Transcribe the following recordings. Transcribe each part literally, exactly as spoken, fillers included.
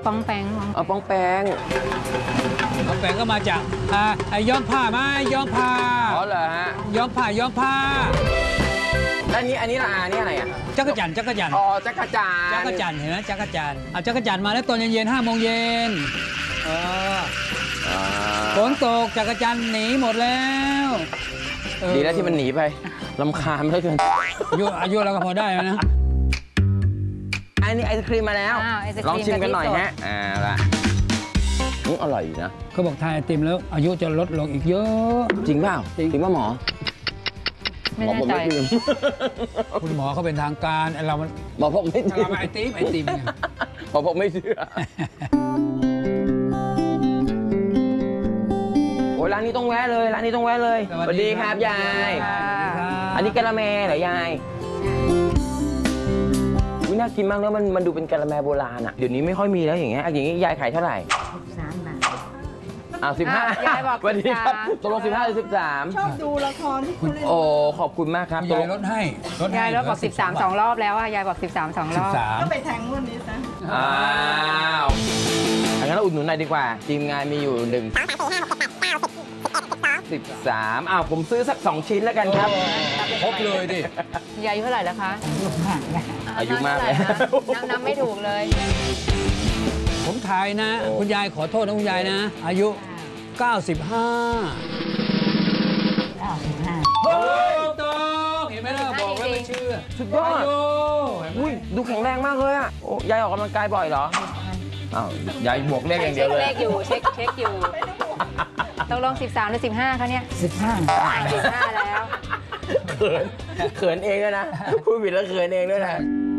ป้องแปงเอาป้องแปงป้องแปงก็มาจากอ่าไอ้ย้อมผ้าไหมย้อมผ้าอ๋อเหรอฮะย้อมผ้าย้อมผ้าแล้วนี้อันนี้ละอานี่อะไรอ่ะจักรจันทร์จักรจันทร์อ๋อจักรจันทร์จักรจันทร์เห็นไหมจักรจันทร์เอาจักรจันทร์มาแล้วตอนเย็นๆห้าโมงเย็นเออฝนตกจักรจันทร์หนีหมดแล้วดีแล้วที่มันหนีไปรำคาญเหลือเกินอายุอายุเราก็พอได้นะอันนี้ไอศครีมมาแล้วลองชิมกันหน่อยฮะอ่าละนี่อร่อยนะเขาบอกทานไอติมแล้วอายุจะลดลงอีกเยอะจริงเปล่าจริงป่ะหมอไม่แน่ใจคุณหมอเขาเป็นทางการเรามันหมอผมไม่เชื่อไอติมไอติมหมอผมไม่เชื่อโอ้ร้านนี้ต้องแวะเลยร้านนี้ต้องแวะเลยสวัสดีครับยายอันนี้กะละแมเหรอยายวิน่ากินมากแล้วมันมันดูเป็นกะละแมโบราณอ่ะเดี๋ยวนี้ไม่ค่อยมีแล้วอย่างเงี้ยอย่างงี้ยายขายเท่าไหร่สามบาทอ้าวสิบห้ายายบอกสวัสดีครับตกลงสิบห้าหรือสิบสามชอบดูละครที่คุณเล่นโอ้ขอบคุณมากครับยายลดให้ลดให้ยายลดบอกสิบสามสองรอบแล้วอ่ะยายบอกสิบสามสองรอบก็ไปแทงวันนี้ซะอ้าวงั้นเราอุดหนุนหน่อยดีกว่าทีมงานมีอยู่หนึ่งสิบสามอ้าวผมซื้อสักสองชิ้นแล้วกันครับครบเลยดิยายอายุเท่าไหร่แล้วคะอายุมากเลยนับนับไม่ถูกเลยผมทายนะคุณยายขอโทษนะคุณยายนะอายุเก้าสิบห้าเก้าสิบห้าเฮ้ยต้องเห็นไหมล่ะบอกแล้วไม่เชื่อสุดยอดอุ้ยดูแข็งแรงมากเลยอ่ะยายออกกำลังกายบ่อยเหรออ้าวยายบวกเลขอย่างเดียวเลยเลขอยู่เช็คเช็คอยู่ตกลงสิบสามหรือสิบห้าคะเนี่ยสิบห้าสิบห้าแล้วเขินเขินเองด้วยนะพูดผิดแล้วเขินเองด้วยนะ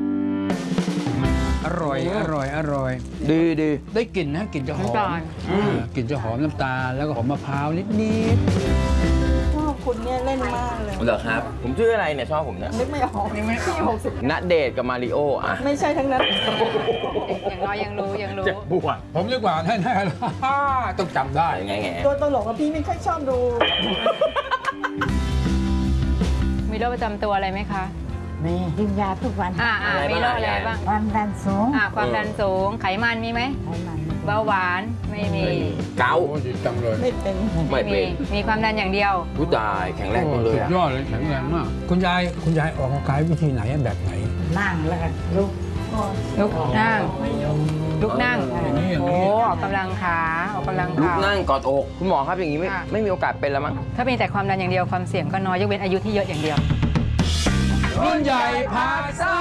อร่อยอร่อยอร่อยดีดีได้กลิ่นนะกลิ่นจะหอมกลิ่นจะหอมน้ำตาลแล้วก็หอมมะพร้าวนิดนิดชอบคุณเนี่ยเล่นมากเลยเหรอครับผมชื่ออะไรเนี่ยชอบผมเนี่ยนึกไม่ออกยังไม่พี่หกสิบณเดชน์กับมาริโออ่ะไม่ใช่ทั้งนั้นอย่างน้อยยังรู้ยังรู้เจ็บปวดผมดีกว่าแน่ๆต้องจำได้ไงไงตัวตลกกับพี่ไม่ค่อยชอบดูมีโรคประจำตัวอะไรไหมคะมีกินยาทุกวันอ่ามีโรคอะไรบ้างความดันสูงอ่าความดันสูงไขมันมีไหมไขมันเบาหวานไม่มีเกาจำเลยไม่เป็นไม่เป็นมีความดันอย่างเดียวผู้ตายแข็งแรงจังเลยสุดยอดเลยแข็งแรงมากคุณยายคุณยายออกกำลังกายวิธีไหนแบบไหนนั่งแล้วกันลุกลุกนั่งลุกนั่งโอ้ออกกำลังขาออกกำลังขาลุกนั่งกอดอกคุณหมอครับอย่างนี้ไม่ไม่มีโอกาสเป็นแล้วมั้งถ้ามีแต่ความดันอย่างเดียวความเสี่ยงก็น้อยยกเว้นอายุที่เยอะอย่างเดียวรุ่นใหญ่พาซ่า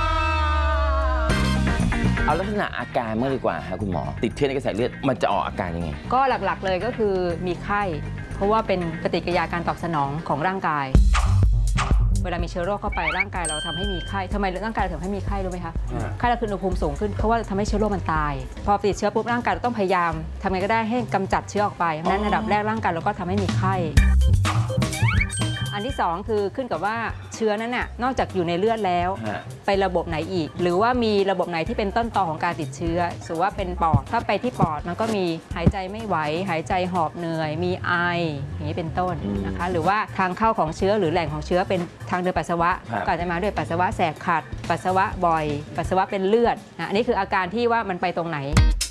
เอาลักษณะอาการเมื่อดีกว่าครับคุณหมอติดเชื้อในกระแสเลือดมันจะออกอาการยังไงก็หลักๆเลยก็คือมีไข้เพราะว่าเป็นปฏิกิริยาการตอบสนองของร่างกายเวลามีเชื้อโรคเข้าไปร่างกายเราทำให้มีไข้ทำไมร่างกายเราถึงให้มีไข้รู้ไหมคะไข้เราคืออุณหภูมิสูงขึ้นเพราะว่าทำให้เชื้อโรคมันตายพอติดเชื้อปุ๊บร่างกายเราต้องพยายามทำไงก็ได้ให้กำจัดเชื้อออกไปเพราะฉะนั้นระดับแรกร่างกายเราก็ทำให้มีไข้อันที่สองคือขึ้นกับว่าเชื้อนั้นน่ะนอกจากอยู่ในเลือดแล้วไประบบไหนอีกหรือว่ามีระบบไหนที่เป็นต้นตอของการติดเชื้อสมมติว่าเป็นปอดถ้าไปที่ปอดมันก็มีหายใจไม่ไหวหายใจหอบเหนื่อยมีไออย่างนี้เป็นต้นนะคะหรือว่าทางเข้าของเชื้อหรือแหล่งของเชื้อเป็นทางเดินปัสสาวะก็จะมาด้วยปัสสาวะแสบขัดปัสสาวะบ่อยปัสสาวะเป็นเลือดนะอันนี้คืออาการที่ว่ามันไปตรงไหน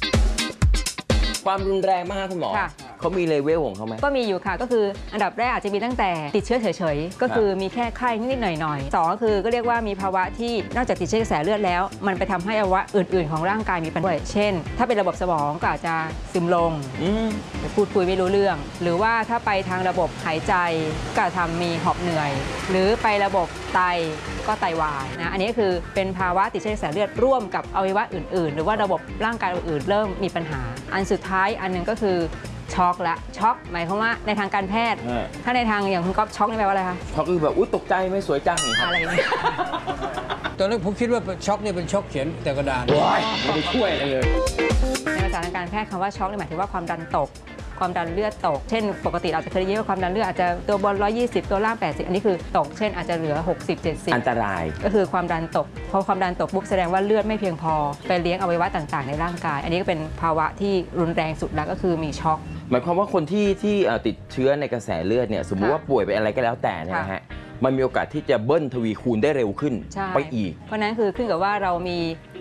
ความรุนแรงมากคุณหมอเขามีเลเวลของเขาไหมก็มีอยู่ค่ะก็คืออันดับแรกอาจจะมีตั้งแต่ติดเชื้อเฉยๆก็คือมีแค่ไข้นิดๆหน่อยๆสองก็คือก็เรียกว่ามีภาวะที่นอกจากติดเชื้อกระแสเลือดแล้วมันไปทำให้อวัยวะอื่นๆของร่างกายมีปัญหาด้วยเช่นถ้าเป็นระบบสมองก็อาจจะซึมลงพูดคุยไม่รู้เรื่องหรือว่าถ้าไปทางระบบหายใจก็ทำมีหอบเหนื่อยหรือไประบบไตก็ไตวายนะอันนี้คือเป็นภาวะติดเชื้อกระแสเลือดร่วมกับอวัยวะอื่นๆหรือว่าระบบร่างกายอื่นๆเริ่มมีปัญหาอันสุดท้ายอันนึงก็คือช็อกละช็อกหมายความว่าในทางการแพทย์ถ้าในทางอย่างคุณก๊อฟช็อกนี่แปลว่าอะไรคะช็อกคือแบบอุ๊ยตกใจไม่สวยจังอะไรอย่างเงี้ยตอนแรกผมคิดว่าช็อกเนี่ยเป็นช็อกเขียนแต่กระดาษไม่ได้ช่วยอะไรเลยในภาษาทางการแพทย์คำว่าช็อกนี่หมายถึงว่าความดันตกความดันเลือดตกเช่นปกติเราจะเคยได้ยินว่าความดันเลือดอาจจะตัวบนหนึ่งร้อยยี่สิบตัวล่างแปดสิบอันนี้คือตกเช่นอาจจะเหลือหกสิบ เจ็ดสิบอันตรายก็คือความดันตกพอความดันตกปุ๊บแสดงว่าเลือดไม่เพียงพอไปเลี้ยงอวัยวะต่างๆในร่างกายอันนี้ก็เป็นภาวะที่รุนแรงสุดแล้วก็คือมีช็อกหมายความว่าคนที่ที่ติดเชื้อในกระแสเลือดเนี่ยสมมุติว่าป่วยเป็นอะไรก็แล้วแต่เนี่ยนะฮะมันมีโอกาสที่จะเบิ้ลทวีคูณได้เร็วขึ้นไปอีกเพราะนั้นคือขึ้นกับว่าเรามี